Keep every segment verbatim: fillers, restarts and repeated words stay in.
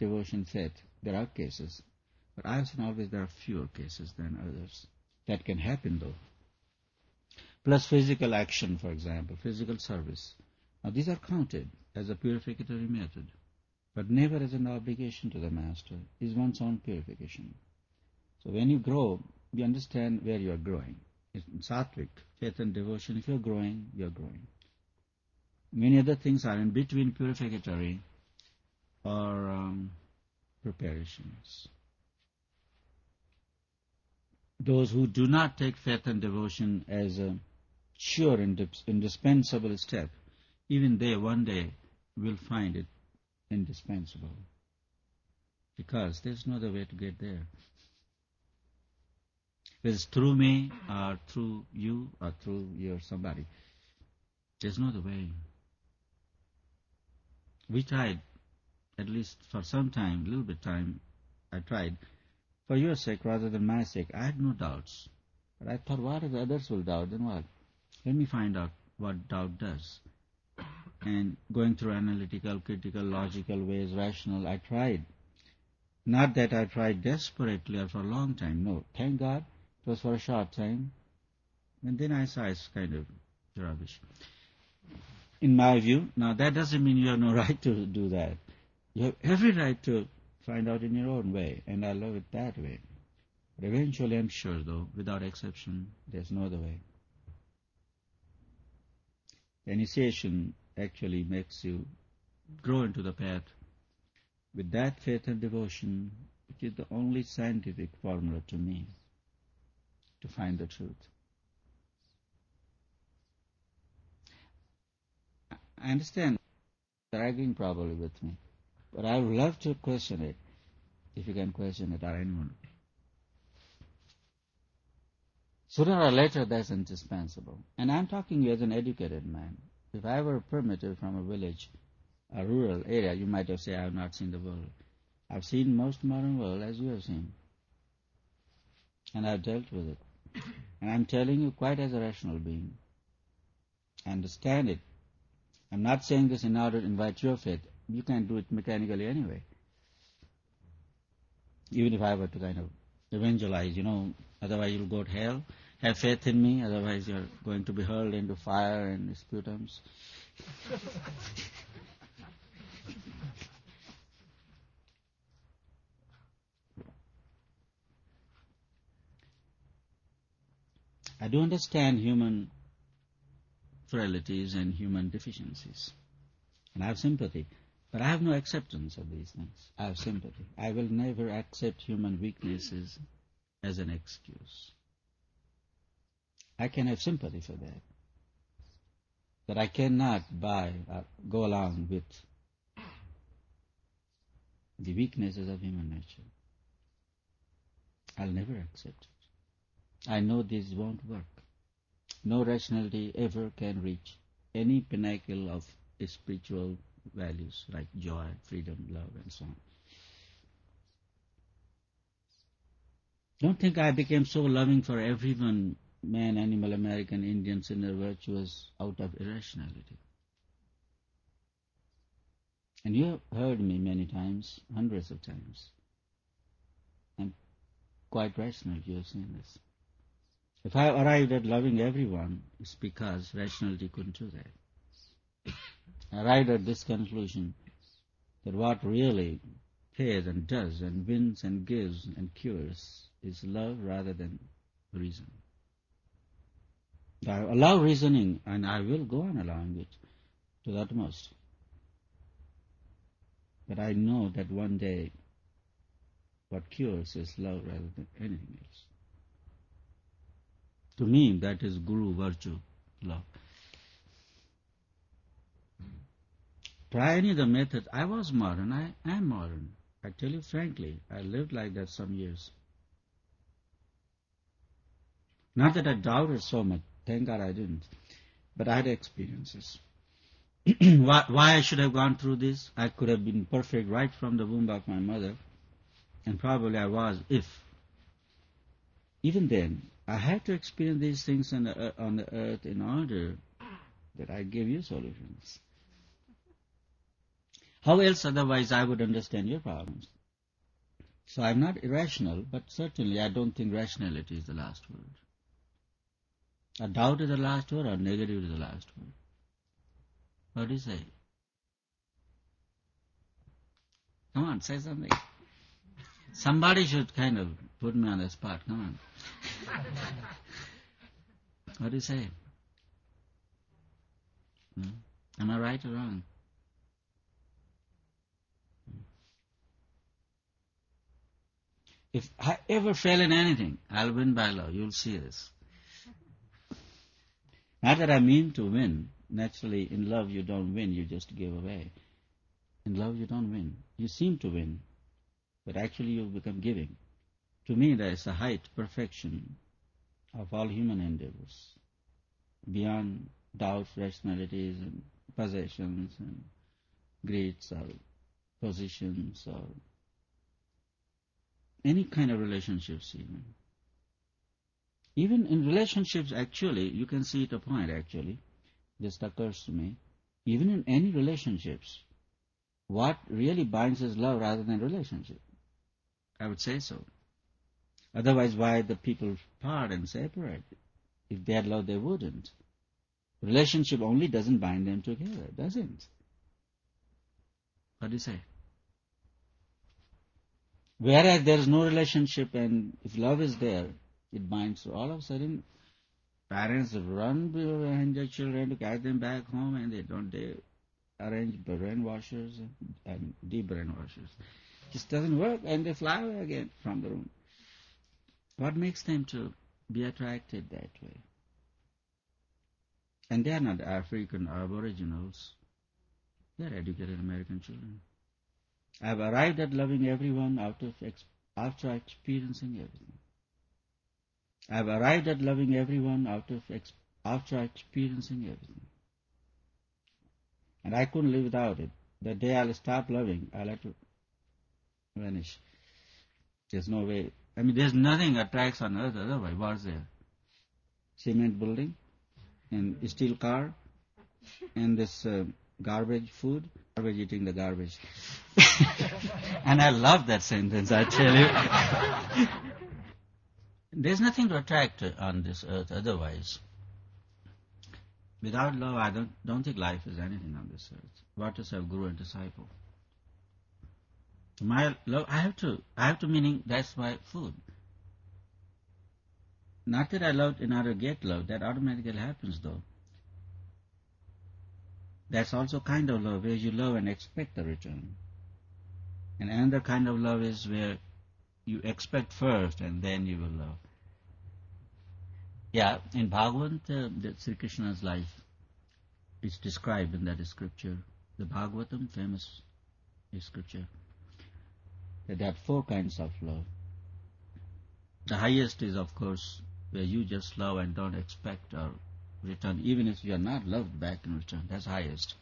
devotion, faith, there are cases. But I've seen always there are fewer cases than others. That can happen though. Plus physical action, for example, physical service. Now these are counted as a purificatory method, but never as an obligation to the Master. It is one's own purification. So when you grow, you understand where you are growing. In sattvic, faith and devotion, if you are growing, you are growing. Many other things are in between purificatory or um, preparations. Those who do not take faith and devotion as a sure and indispensable step, even they one day will find it indispensable. Because there's no other way to get there. Whether it's through me or through you or through your somebody. There's no other way. We tried, at least for some time, a little bit time, I tried, for your sake rather than my sake. I had no doubts. But I thought, what if the others will doubt? Then what? Let me find out what doubt does. And going through analytical, critical, logical ways, rational, I tried. Not that I tried desperately or for a long time. No, thank God, it was for a short time. And then I saw it's kind of rubbish. In my view, now that doesn't mean you have no right to do that. You have every right to find out in your own way, and I love it that way. But eventually, I'm sure, though, without exception, there's no other way. The initiation actually makes you grow into the path. With that faith and devotion, it is the only scientific formula to me to find the truth. I understand you're arguing probably with me, but I would love to question it, if you can question it, or anyone. Sooner or later, that's indispensable. And I'm talking you as an educated man. If I were primitive from a village, a rural area, you might have said, I have not seen the world. I've seen most modern world as you have seen. And I've dealt with it. And I'm telling you quite as a rational being. I understand it. I'm not saying this in order to invite your faith. You can't do it mechanically anyway. Even if I were to kind of evangelize, you know, otherwise you'll go to hell. Have faith in me, otherwise you're going to be hurled into fire and sputums. I do understand human frailties and human deficiencies. And I have sympathy. But I have no acceptance of these things. I have sympathy. I will never accept human weaknesses as an excuse. I can have sympathy for that. But I cannot buy or go along with the weaknesses of human nature. I'll never accept it. I know this won't work. No rationality ever can reach any pinnacle of spiritual values like joy, freedom, love, and so on. Don't think I became so loving for everyone, man, animal, American, Indian, sinner, virtuous, out of irrationality. And you have heard me many times, hundreds of times. I'm quite rational, you have seen this. If I arrived at loving everyone, it's because rationality couldn't do that. I arrived at this conclusion that what really pays and does and wins and gives and cures is love rather than reason. I allow reasoning, and I will go on allowing it to the utmost. But I know that one day what cures is love rather than anything else. To me, that is guru virtue, love. Try any of the methods. I was modern. I am modern. I tell you frankly, I lived like that some years. Not that I doubted so much. Thank God I didn't. But I had experiences. why, why I should have gone through this? I could have been perfect right from the womb of my mother. And probably I was, if. Even then, I had to experience these things on the, on the earth in order that I give you solutions. How else otherwise I would understand your problems? So I'm not irrational, but certainly I don't think rationality is the last word. A doubt is the last word, or negative is the last word. What do you say? Come on, say something. Somebody should kind of put me on the spot. Come on. What do you say? Hmm? Am I right or wrong? If I ever fail in anything, I'll win by love. You'll see this. Not that I mean to win. Naturally, in love you don't win, you just give away. In love you don't win. You seem to win, but actually you become giving. To me, that is the height, perfection of all human endeavors, beyond doubts, rationalities, and possessions, and greeds, or positions, or any kind of relationships even. Even in relationships, actually, you can see it a point, actually. This occurs to me. Even in any relationships, what really binds is love rather than relationship. I would say so. Otherwise, why the people part and separate? If they had love, they wouldn't. Relationship only doesn't bind them together, doesn't? What do you say? Whereas there is no relationship, and if love is there, it binds. So all of a sudden, parents run behind their children to carry them back home, and they don't. They arrange brain washers and deep brain washers. It just doesn't work, and they fly away again from the room. What makes them to be attracted that way? And they are not African Aboriginals. They are educated American children. I have arrived at loving everyone out of ex- after experiencing everything. I have arrived at loving everyone out of ex- after experiencing everything. And I couldn't live without it. The day I'll stop loving, I'll have to vanish. There's no way. I mean, there's nothing attracts on earth otherwise. What's there? Cement building, and steel car, and this uh, garbage food. Garbage eating the garbage. And I love that sentence, I tell you. There's nothing to attract on this earth otherwise. Without love, I don't, don't think life is anything on this earth. What to serve guru and disciple? My love, I have to, I have to meaning that's my food. Not that I love in order to get love, that automatically happens though. That's also kind of love where you love and expect a return. And another kind of love is where you expect first and then you will love. Yeah, in Bhagavad, uh, the Sri Krishna's life is described in that scripture. The Bhagavatam, famous scripture. That there are four kinds of love. The highest is, of course, where you just love and don't expect a return, even if you are not loved back in return. That's highest.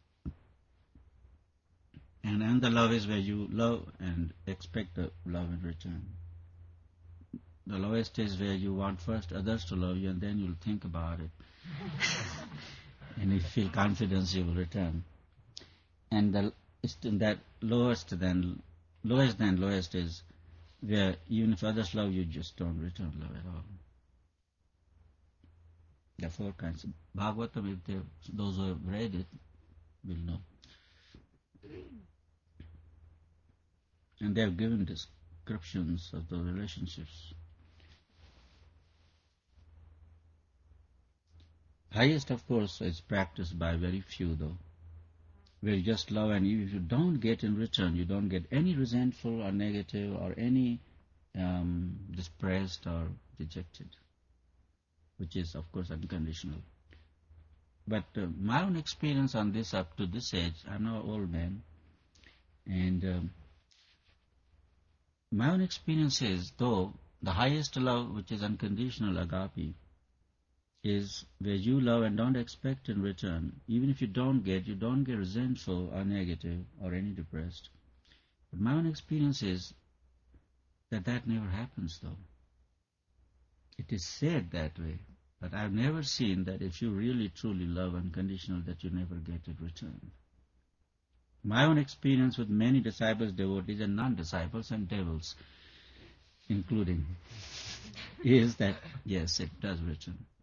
And then the love is where you love and expect the love in return. The lowest is where you want first others to love you, and then you'll think about it. And if you feel confidence, you will return. And the that lowest than lowest than lowest is where even if others love you, just don't return love at all. There are four kinds. Bhagavatam, if they, those who have read it, will know. And they have given descriptions of the relationships. Highest, of course, is practiced by very few, though, where you just love, and if you don't get in return, you don't get any resentful or negative or any um, depressed or dejected, which is, of course, unconditional. But uh, my own experience on this up to this age, I'm now an old man, and um, my own experience is, though, the highest love, which is unconditional agape, is where you love and don't expect in return. Even if you don't get, you don't get resentful or negative or any depressed. But my own experience is that that never happens, though. It is said that way, but I've never seen that if you really truly love unconditional, that you never get it returned. My own experience with many disciples, devotees, and non-disciples and devils, including, is that yes, it does return.